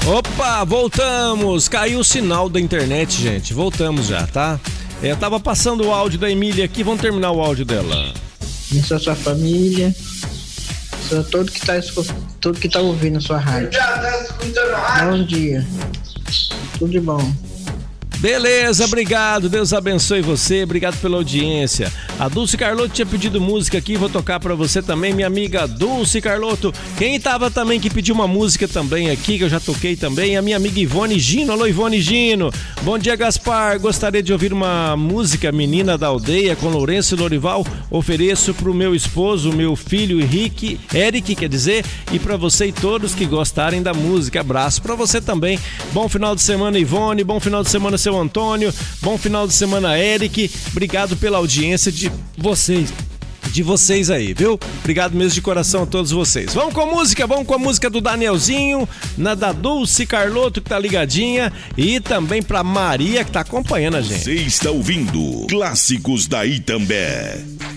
Opa, voltamos. Caiu o sinal da internet, gente. Voltamos já, tá? Eu tava passando o áudio da Emília aqui, vamos terminar o áudio dela. Isso é sua família, todo que tá ouvindo a sua rádio. Bom dia. Tudo de bom. Beleza, obrigado, Deus abençoe você, obrigado pela audiência. A Dulce Carlotto tinha pedido música aqui, vou tocar pra você também, minha amiga Dulce Carlotto. Quem tava também que pediu uma música também aqui, que eu já toquei também, a minha amiga Ivone Gino. Alô, Ivone Gino. Bom dia, Gaspar, gostaria de ouvir uma música, Menina da Aldeia, com Lourenço e Lorival. Ofereço pro meu esposo, meu filho Eric, quer dizer, e pra você e todos que gostarem da música. Abraço pra você também. Bom final de semana, Ivone, bom final de semana, seu Antônio, bom final de semana, Eric, obrigado pela audiência de vocês aí, viu? Obrigado mesmo de coração a todos vocês. Vamos com a música do Danielzinho, na da Dulce Carlotto que tá ligadinha e também pra Maria que tá acompanhando a gente. Você está ouvindo Clássicos da Itambé.